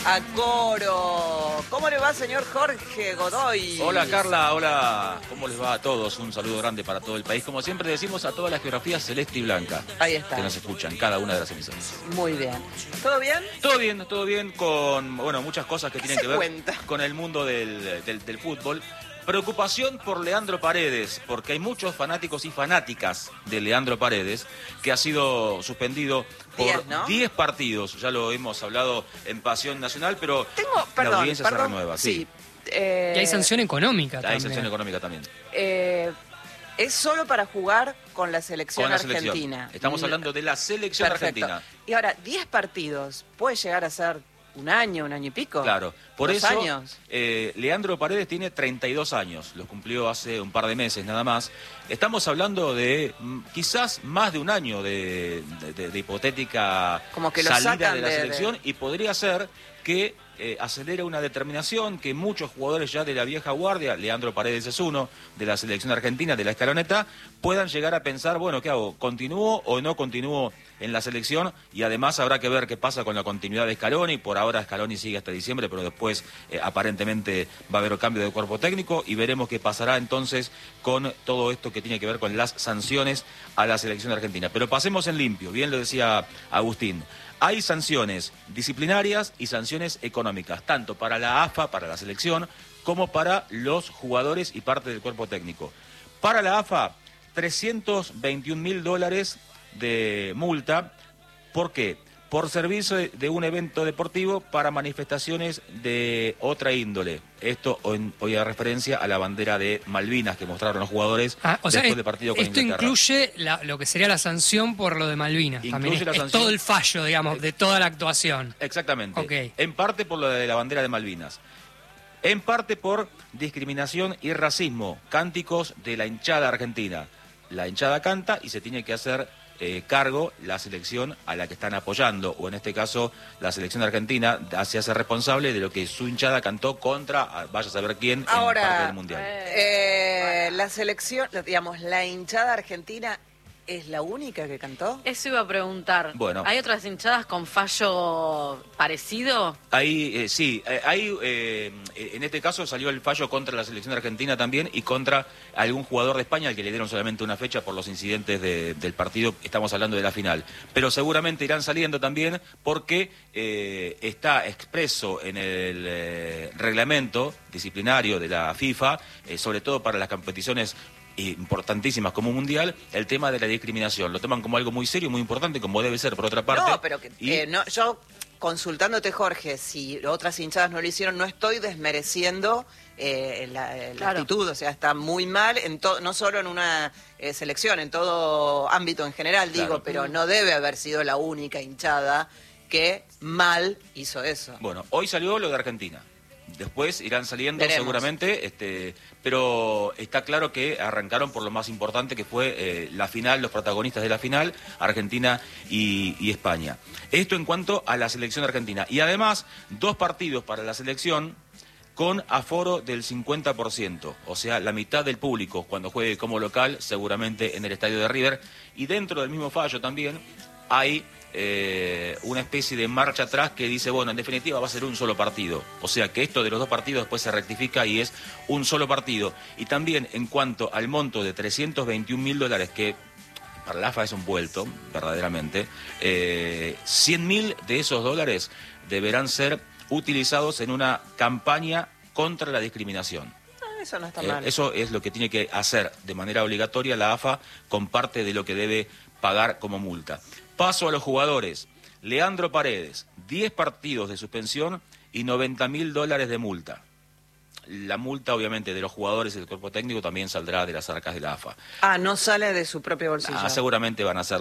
a coro. ¿Cómo le va, señor Jorge Godoy? Hola, Carla, hola. ¿Cómo les va a todos? Un saludo grande para todo el país. Como siempre decimos, a todas las geografías celeste y blanca. Ahí está. Que nos escuchan, cada una de las emisoras. Muy bien. ¿Todo bien? Todo bien con, bueno, muchas cosas que tienen que ver con el mundo del fútbol. Preocupación por Leandro Paredes, porque hay muchos fanáticos y fanáticas de Leandro Paredes, que ha sido suspendido por 10 partidos. Ya lo hemos hablado en Pasión Nacional, pero la audiencia se renueva. Sí. Y hay sanción económica también. Hay sanción económica también. Es solo para jugar con la selección argentina. Estamos hablando de la selección argentina. Y ahora, 10 partidos, ¿puede llegar a ser un año y pico? Claro, por eso años. Leandro Paredes tiene 32 años, los cumplió hace un par de meses nada más. Estamos hablando de quizás más de un año de hipotética como que lo salida de la selección y podría ser que acelera una determinación que muchos jugadores ya de la vieja guardia, Leandro Paredes es uno, de la selección argentina, de la escaloneta, puedan llegar a pensar, bueno, ¿qué hago? ¿Continúo o no continúo en la selección? Y además habrá que ver qué pasa con la continuidad de Scaloni. Por ahora Scaloni sigue hasta diciembre, pero después aparentemente va a haber cambio de cuerpo técnico y veremos qué pasará entonces con todo esto que tiene que ver con las sanciones a la selección argentina. Pero pasemos en limpio, bien lo decía Agustín. Hay sanciones disciplinarias y sanciones económicas, tanto para la AFA, para la selección, como para los jugadores y parte del cuerpo técnico. Para la AFA, $321.000 de multa. ¿Por qué? Por servicio de un evento deportivo para manifestaciones de otra índole. Esto hoy da referencia a la bandera de Malvinas que mostraron los jugadores después del partido con Inglaterra. Esto incluye lo que sería la sanción por lo de Malvinas. También es todo el fallo, digamos, de toda la actuación. Exactamente. Okay. En parte por lo de la bandera de Malvinas. En parte por discriminación y racismo. Cánticos de la hinchada argentina. La hinchada canta y se tiene que hacer cargo la selección a la que están apoyando, o en este caso la selección argentina se hace responsable de lo que su hinchada cantó contra, vaya a saber quién, ahora, en parte del Mundial. La selección, digamos, la hinchada argentina ¿es la única que cantó? Eso iba a preguntar. Bueno, ¿hay otras hinchadas con fallo parecido? Ahí sí, en este caso salió el fallo contra la selección argentina también y contra algún jugador de España al que le dieron solamente una fecha por los incidentes del partido. Estamos hablando de la final. Pero seguramente irán saliendo también porque está expreso en el reglamento disciplinario de la FIFA, sobre todo para las competiciones importantísimas como mundial, el tema de la discriminación. Lo toman como algo muy serio, muy importante, como debe ser, por otra parte. No, pero yo, consultándote, Jorge, si otras hinchadas no lo hicieron, no estoy desmereciendo la actitud, o sea, está muy mal, no solo en una selección, en todo ámbito en general, digo, pero no debe haber sido la única hinchada que mal hizo eso. Bueno, hoy salió lo de Argentina. Después irán saliendo seguramente, pero está claro que arrancaron por lo más importante que fue la final, los protagonistas de la final, Argentina y España. Esto en cuanto a la selección argentina. Y además, 2 partidos para la selección con aforo del 50%, o sea, la mitad del público cuando juegue como local, seguramente en el estadio de River. Y dentro del mismo fallo también hay una especie de marcha atrás que dice, bueno, en definitiva va a ser un solo partido. O sea que esto de los 2 partidos después se rectifica y es un solo partido. Y también en cuanto al monto de $321.000, que para la AFA es un vuelto, verdaderamente, 100.000 de esos dólares deberán ser utilizados en una campaña contra la discriminación. Eso no está mal. Eso es lo que tiene que hacer de manera obligatoria la AFA con parte de lo que debe pagar como multa. Paso a los jugadores. Leandro Paredes, 10 partidos de suspensión y $90.000 de multa. La multa, obviamente, de los jugadores y del cuerpo técnico también saldrá de las arcas de la AFA. No sale de su propio bolsillo. Seguramente van a ser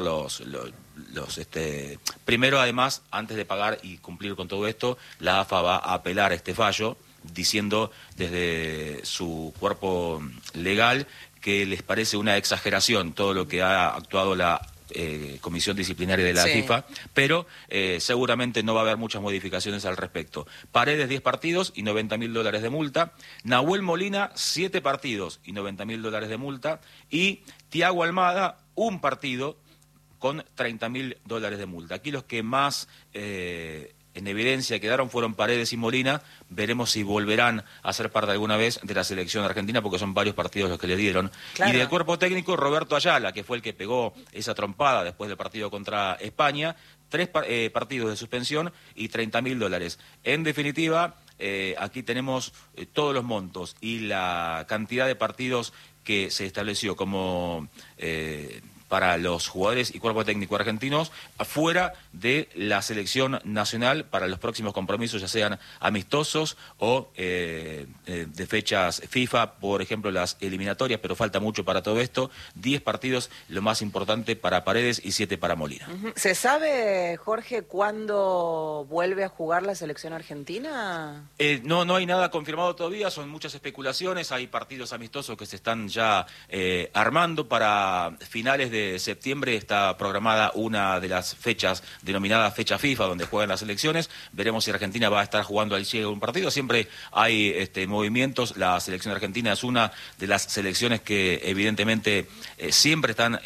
primero, además, antes de pagar y cumplir con todo esto, la AFA va a apelar este fallo, diciendo desde su cuerpo legal que les parece una exageración todo lo que ha actuado la comisión disciplinaria de la FIFA, pero seguramente no va a haber muchas modificaciones al respecto. Paredes 10 partidos y $90.000 de multa, Nahuel Molina 7 partidos y $90.000 de multa, y Thiago Almada 1 partido con $30.000 de multa. Aquí los que más en evidencia quedaron fueron Paredes y Molina. Veremos si volverán a ser parte alguna vez de la selección argentina, porque son varios partidos los que le dieron. Claro. Y del cuerpo técnico, Roberto Ayala, que fue el que pegó esa trompada después del partido contra España, 3 partidos de suspensión y $30.000. En definitiva, aquí tenemos todos los montos y la cantidad de partidos que se estableció como para los jugadores y cuerpo técnico argentinos fuera de la selección nacional para los próximos compromisos, ya sean amistosos o de fechas FIFA, por ejemplo las eliminatorias, pero falta mucho para todo esto. 10 partidos, lo más importante para Paredes y 7 para Molina. ¿Se sabe, Jorge, cuándo vuelve a jugar la selección argentina? No hay nada confirmado todavía, son muchas especulaciones, hay partidos amistosos que se están ya armando para finales de septiembre. Está programada una de las fechas denominada fecha FIFA, donde juegan las selecciones. Veremos si Argentina va a estar jugando al Che un partido. Siempre hay movimientos. La selección argentina es una de las selecciones que evidentemente siempre están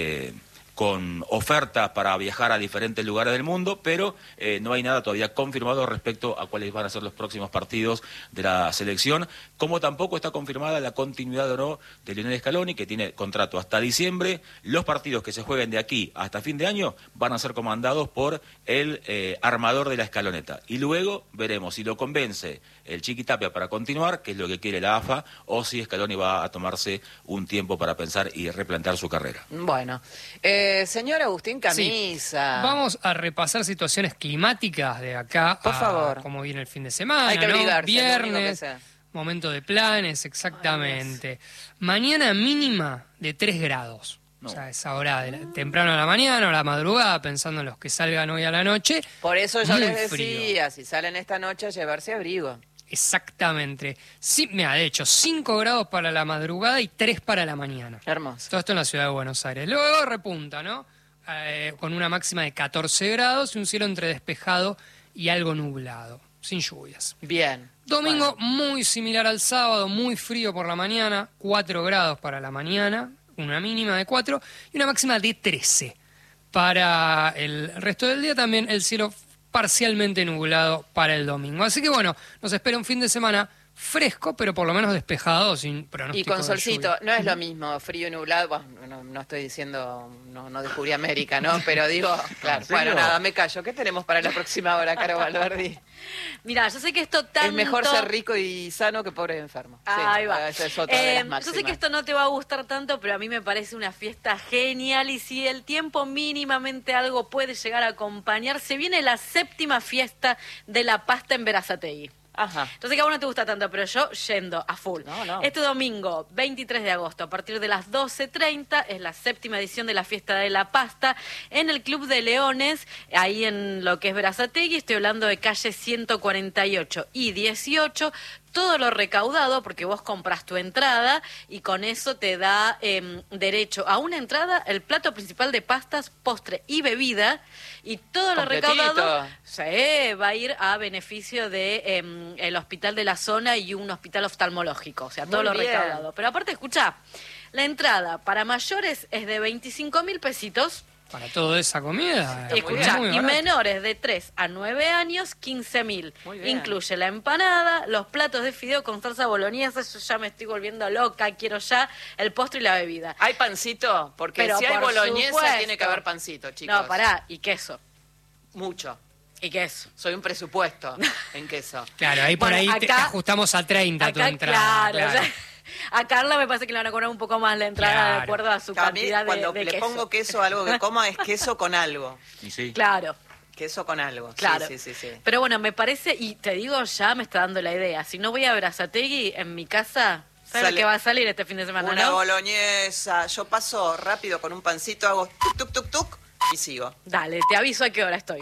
con ofertas para viajar a diferentes lugares del mundo, pero no hay nada todavía confirmado respecto a cuáles van a ser los próximos partidos de la selección, como tampoco está confirmada la continuidad o no de Lionel Scaloni, que tiene contrato hasta diciembre. Los partidos que se jueguen de aquí hasta fin de año van a ser comandados por el armador de la escaloneta, y luego veremos si lo convence el Chiqui Tapia para continuar, que es lo que quiere la AFA, o si Scaloni va a tomarse un tiempo para pensar y replantear su carrera. Bueno, señor Agustín Camisa. Sí. Vamos a repasar situaciones climáticas de acá. Por favor. Cómo viene el fin de semana, hay que ¿no? Viernes, momento de planes, exactamente. Mañana mínima de 3 grados. No. O sea, esa hora temprano a la mañana o a la madrugada, pensando en los que salgan hoy a la noche. Por eso yo les decía, si salen esta noche, a llevarse abrigo. Exactamente. Sí, mira, de hecho, 5 grados para la madrugada y 3 para la mañana. Hermoso. Todo esto en la ciudad de Buenos Aires. Luego repunta, ¿no? Con una máxima de 14 grados y un cielo entre despejado y algo nublado, sin lluvias. Bien. Domingo muy similar al sábado, muy frío por la mañana, 4 grados para la mañana, una mínima de 4 y una máxima de 13. Para el resto del día también el cielo parcialmente nublado para el domingo. Así que bueno, nos espera un fin de semana fresco, pero por lo menos despejado, sin pronóstico. Y con solcito, no es lo mismo frío y nublado. Bueno, no estoy diciendo, no descubrí América, ¿no? Pero digo, claro, bueno, nada, me callo. ¿Qué tenemos para la próxima hora, Caro Valverdi? Mira, yo sé que esto tanto... Es mejor ser rico y sano que pobre y enfermo. Ahí va. Esa es otra de las máximas. Yo sé que esto no te va a gustar tanto, pero a mí me parece una fiesta genial, y si el tiempo mínimamente algo puede llegar a acompañar, se viene la 7ª fiesta de la pasta en Berazategui. Ajá. Entonces que a vos no te gusta tanto, pero yo yendo a full. No. Este domingo, 23 de agosto, a partir de las 12:30, es la 7ª edición de la Fiesta de la Pasta en el Club de Leones, ahí en lo que es Berazategui. Estoy hablando de calle 148 y 18. Todo lo recaudado, porque vos compras tu entrada y con eso te da derecho a una entrada, el plato principal de pastas, postre y bebida, y todo lo recaudado va a ir a beneficio de el hospital de la zona y un hospital oftalmológico, o sea, todo lo recaudado. Pero aparte, escuchá, la entrada para mayores es de 25.000 pesitos. Para toda esa comida. Escuchá, y menores de 3 a 9 años, 15.000. Incluye la empanada, los platos de fideo con salsa boloñesa, yo ya me estoy volviendo loca, quiero ya el postre y la bebida. ¿Hay pancito? Porque pero si hay boloñesa tiene que haber pancito, chicos. No, pará, y queso. Mucho. Y queso. Soy un presupuesto en queso. Claro, ahí por ahí acá, te ajustamos a 30 acá, tu entrada. Claro. A Carla me parece que le van a cobrar un poco más la entrada de acuerdo a su cantidad de queso. Cuando le pongo queso a algo que coma es queso con algo. Sí. Claro. Queso con algo. Claro. Sí. Pero bueno, me parece, y te digo, ya me está dando la idea. Si no voy a Berazategui, en mi casa, ¿sabes qué va a salir este fin de semana? Una boloñesa. Yo paso rápido con un pancito, hago tuk, tuk, tuk y sigo. Dale, te aviso a qué hora estoy.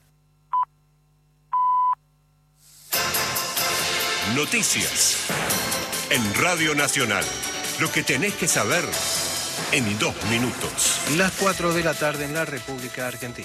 Noticias en Radio Nacional. Lo que tenés que saber en 2 minutos. Las 4 de la tarde en la República Argentina.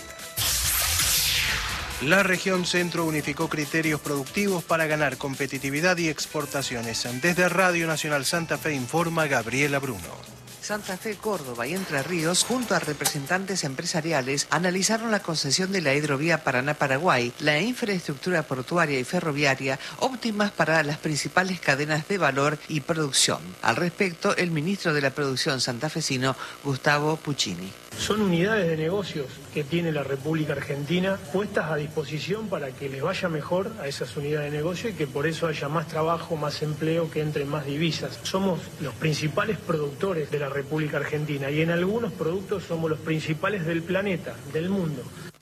La región centro unificó criterios productivos para ganar competitividad y exportaciones. Desde Radio Nacional Santa Fe informa Gabriela Bruno. Santa Fe, Córdoba y Entre Ríos, junto a representantes empresariales, analizaron la concesión de la hidrovía Paraná-Paraguay, la infraestructura portuaria y ferroviaria, óptimas para las principales cadenas de valor y producción. Al respecto, el ministro de la Producción santafesino, Gustavo Puccini. Son unidades de negocios que tiene la República Argentina puestas a disposición para que les vaya mejor a esas unidades de negocio y que por eso haya más trabajo, más empleo, que entren más divisas. Somos los principales productores de la República Argentina y en algunos productos somos los principales del planeta, del mundo.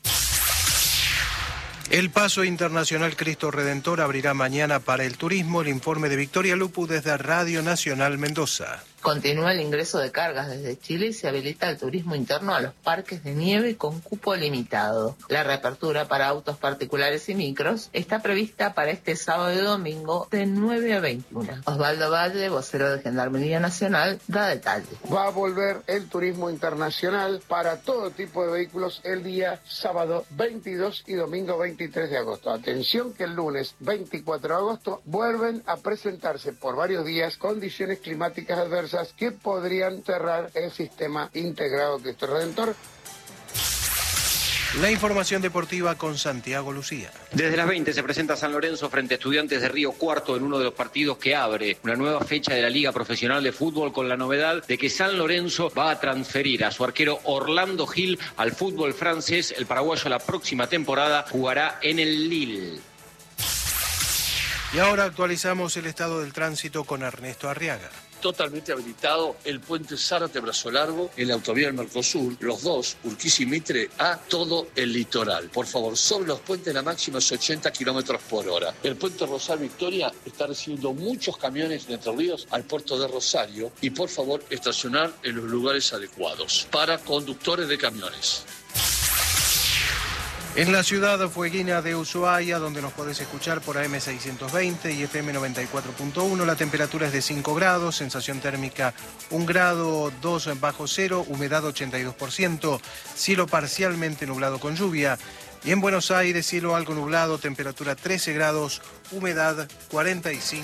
El Paso Internacional Cristo Redentor abrirá mañana para el turismo. El informe de Victoria Lupu desde Radio Nacional Mendoza. Continúa el ingreso de cargas desde Chile y se habilita el turismo interno a los parques de nieve con cupo limitado. La reapertura para autos particulares y micros está prevista para este sábado y domingo de 9 a 21. Osvaldo Valle, vocero de Gendarmería Nacional, da detalles. Va a volver el turismo internacional para todo tipo de vehículos el día sábado 22 y domingo 23 de agosto. Atención que el lunes 24 de agosto vuelven a presentarse por varios días condiciones climáticas adversas que podrían cerrar el sistema integrado Cristo Redentor. La información deportiva con Santiago Lucía. Desde las 20 se presenta San Lorenzo frente a Estudiantes de Río Cuarto en uno de los partidos que abre una nueva fecha de la Liga Profesional de Fútbol, con la novedad de que San Lorenzo va a transferir a su arquero Orlando Gil al fútbol francés. El paraguayo la próxima temporada jugará en el Lille. Y ahora actualizamos el estado del tránsito con Ernesto Arriaga. Totalmente habilitado el puente Zárate-Brazo Largo, en la autovía del Mercosur, los dos, Urquiza y Mitre, a todo el litoral. Por favor, sobre los puentes la máxima es 80 kilómetros por hora. El puente Rosario Victoria está recibiendo muchos camiones de Entre Ríos al puerto de Rosario y por favor estacionar en los lugares adecuados para conductores de camiones. En la ciudad fueguina de Ushuaia, donde nos podés escuchar por AM 620 y FM 94.1, la temperatura es de 5 grados, sensación térmica 1 grado 2 bajo cero, humedad 82%, cielo parcialmente nublado con lluvia. Y en Buenos Aires, cielo algo nublado, temperatura 13 grados, humedad 45%.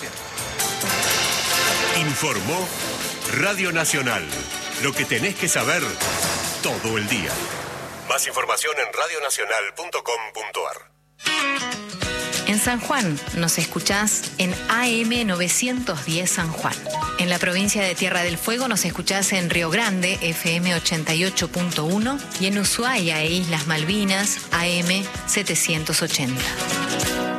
Informó Radio Nacional. Lo que tenés que saber todo el día. Más información en radionacional.com.ar. En San Juan nos escuchás en AM 910 San Juan. En la provincia de Tierra del Fuego nos escuchás en Río Grande, FM 88.1, y en Ushuaia e Islas Malvinas, AM 780.